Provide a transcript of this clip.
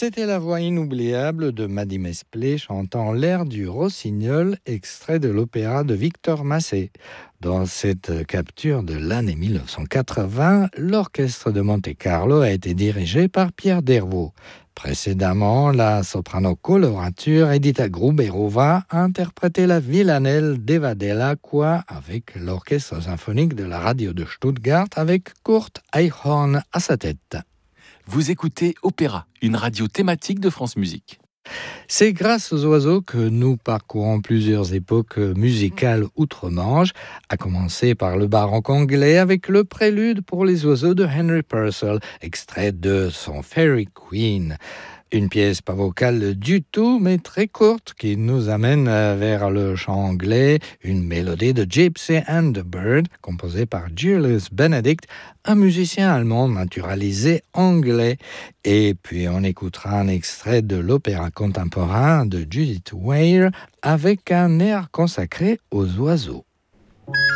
C'était la voix inoubliable de Maddy Mesplé chantant l'air du Rossignol, extrait de l'opéra de Victor Massé. Dans cette capture de l'année 1980, l'orchestre de Monte-Carlo a été dirigé par Pierre Dervaux. Précédemment, la soprano colorature Edita Gruberova a interprété la villanelle d'Eva Dell'Acqua avec l'orchestre symphonique de la radio de Stuttgart avec Kurt Eichhorn à sa tête. Vous écoutez Opéra, une radio thématique de France Musique. C'est grâce aux oiseaux que nous parcourons plusieurs époques musicales outre-Manche, à commencer par le baroque anglais avec le prélude pour les oiseaux de Henry Purcell, extrait de son Fairy Queen. Une pièce pas vocale du tout, mais très courte, qui nous amène vers le chant anglais, une mélodie de Gypsy and the Bird, composée par Julius Benedict, un musicien allemand naturalisé anglais. Et puis on écoutera un extrait de l'opéra contemporain de Judith Weir avec un air consacré aux oiseaux.